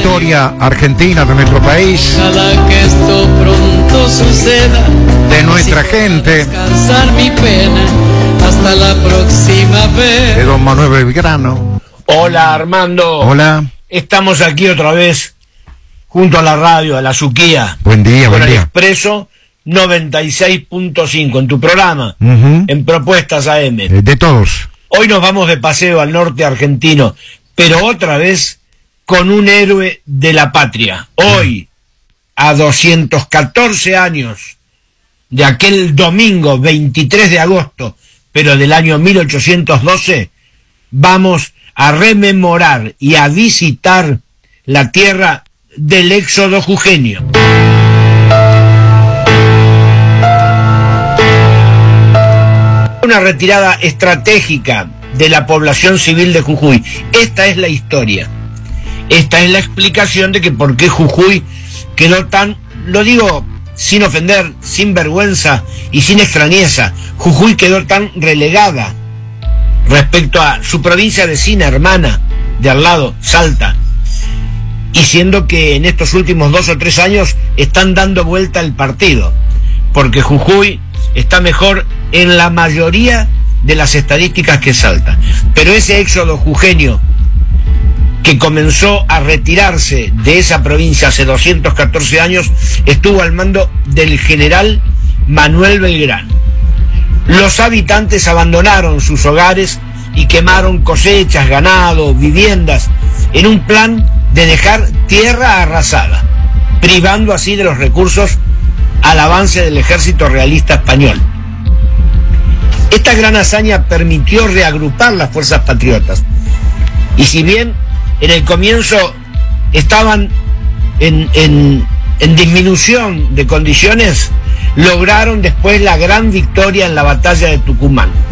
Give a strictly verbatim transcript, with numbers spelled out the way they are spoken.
historia argentina de nuestro país, Ojalá que esto pronto suceda, de nuestra gente, descansar mi pena hasta la próxima vez. de don Manuel Belgrano. Hola Armando. Hola. Estamos aquí otra vez junto a la radio, a la Suquía. Buen día, con buen el día. Expreso noventa y seis punto cinco en tu programa, Ujú. en Propuestas A M. Eh, De todos. Hoy nos vamos de paseo al norte argentino, pero otra vez con un héroe de la patria. Hoy, a doscientos catorce años de aquel domingo veintitrés de agosto, pero del año mil ochocientos doce, vamos a rememorar y a visitar la tierra del éxodo jujeño. Una retirada estratégica de la población civil de Jujuy. Esta es la historia. Esta es la explicación de que por qué Jujuy quedó tan, lo digo sin ofender, sin vergüenza y sin extrañeza, Jujuy quedó tan relegada respecto a su provincia vecina, hermana, de al lado, Salta, y siendo que en estos últimos dos o tres años están dando vuelta el partido, porque Jujuy está mejor en la mayoría de las estadísticas que Salta. Pero ese éxodo jujeño que comenzó a retirarse de esa provincia hace doscientos catorce años estuvo al mando del general Manuel Belgrano. Los habitantes abandonaron sus hogares y quemaron cosechas, ganado, viviendas, en un plan de dejar tierra arrasada, privando así de los recursos al avance del ejército realista español. Esta gran hazaña permitió reagrupar las fuerzas patriotas, y si bien en el comienzo estaban en, en, en disminución de condiciones, lograron después la gran victoria en la batalla de Tucumán.